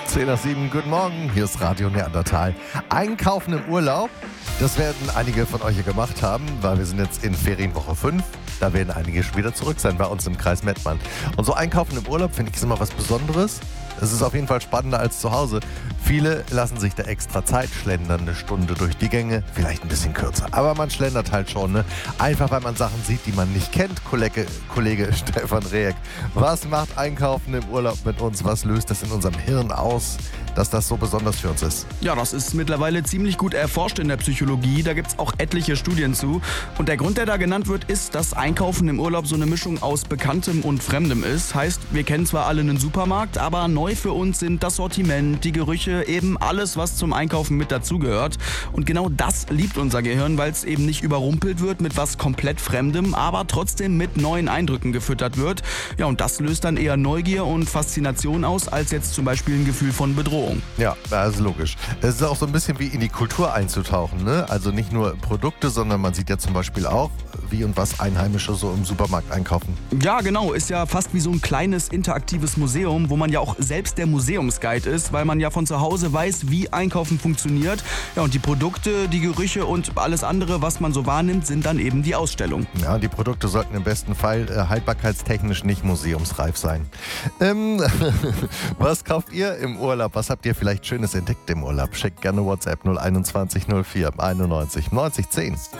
10 nach 7, guten Morgen, hier ist Radio Neandertal. Einkaufen im Urlaub, das werden einige von euch hier gemacht haben, weil wir sind jetzt in Ferienwoche 5. Da werden einige schon wieder zurück sein bei uns im Kreis Mettmann. Und so Einkaufen im Urlaub finde ich ist immer was Besonderes. Es ist auf jeden Fall spannender als zu Hause. Viele lassen sich da extra Zeit schlendern, eine Stunde durch die Gänge, vielleicht ein bisschen kürzer. Aber man schlendert halt schon, ne? Einfach weil man Sachen sieht, die man nicht kennt. Kollege Stefan Rehek, was macht Einkaufen im Urlaub mit uns? Was löst das in unserem Hirn aus, dass das so besonders für uns ist? Ja, das ist mittlerweile ziemlich gut erforscht in der Psychologie. Da gibt es auch etliche Studien zu. Und der Grund, der da genannt wird, ist, dass Einkaufen im Urlaub so eine Mischung aus Bekanntem und Fremdem ist. Heißt, wir kennen zwar alle einen Supermarkt, aber neu für uns sind das Sortiment, die Gerüche, eben alles, was zum Einkaufen mit dazugehört. Und genau das liebt unser Gehirn, weil es eben nicht überrumpelt wird mit was komplett Fremdem, aber trotzdem mit neuen Eindrücken gefüttert wird. Ja, und das löst dann eher Neugier und Faszination aus, als jetzt zum Beispiel ein Gefühl von Bedrohung. Ja, das ist logisch. Es ist auch so ein bisschen wie in die Kultur einzutauchen, ne? Also nicht nur Produkte, sondern man sieht ja zum Beispiel auch, wie und was Einheimische so im Supermarkt einkaufen. Ja, genau. Ist ja fast wie so ein kleines interaktives Museum, wo man ja auch selbst der Museumsguide ist, weil man ja von zu Hause weiß, wie Einkaufen funktioniert. Ja, und die Produkte, die Gerüche und alles andere, was man so wahrnimmt, sind dann eben die Ausstellung. Ja, die Produkte sollten im besten Fall haltbarkeitstechnisch nicht museumsreif sein. Was kauft ihr im Urlaub? Was habt ihr vielleicht Schönes entdeckt im Urlaub? Schickt gerne WhatsApp 021 04 91 90 10.